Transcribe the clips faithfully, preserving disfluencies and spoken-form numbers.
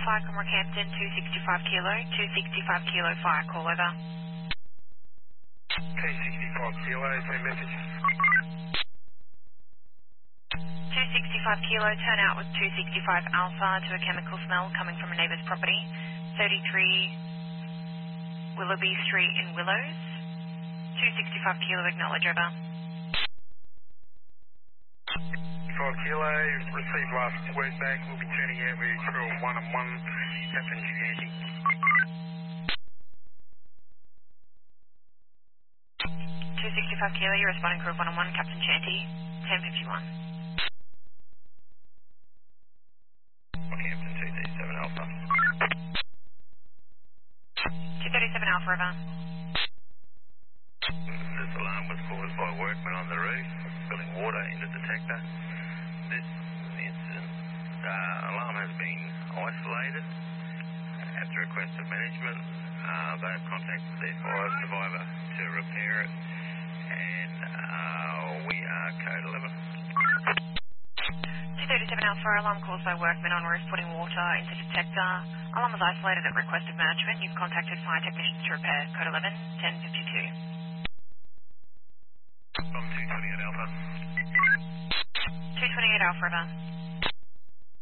Fire from Rockhampton, two sixty-five kilo, two sixty-five kilo fire call over. two sixty-five kilo, send message. two sixty-five kilo, turn out with two sixty-five alpha to a chemical smell coming from a neighbour's property, thirty-three Willoughby Street in Willows. two sixty-five kilo, acknowledge over. five kilo, received last word back, we'll be turning out with crew one and one, Captain Shanty. two sixty-five kilo, you're responding crew one and one, Captain Shanty, ten fifty-one. Rockhampton two thirty-seven Alpha. two thirty-seven Alpha, over. This alarm was caused by workmen on the roof, spilling water in the detector. This incident, uh, alarm has been isolated at the request of management. Uh, they have contacted the fire survivor to repair it, and uh, we are code eleven. two thirty-seven Alpha, alarm caused by workmen on roof putting water into detector. Alarm was isolated at request of management. You've contacted fire technicians to repair. Code eleven, ten fifty-two. From two twenty-eight Alpha. two twenty-eight Alpha, over.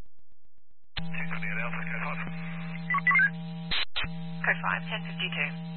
two twenty-eight Alpha, code five. Code five, ten fifty-two.